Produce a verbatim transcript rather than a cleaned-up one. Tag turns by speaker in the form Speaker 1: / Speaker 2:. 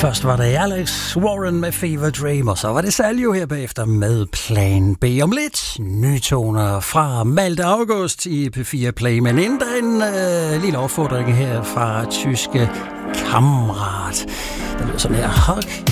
Speaker 1: Først var det Alex Warren med Fever Dream, og så var det Saljo her bagefter med Plan B. Om lidt nytoner fra Malte August i P fire Play, men inden der en øh, lille opfordring her fra tyske Kammerat. Der lyder sådan her: Hug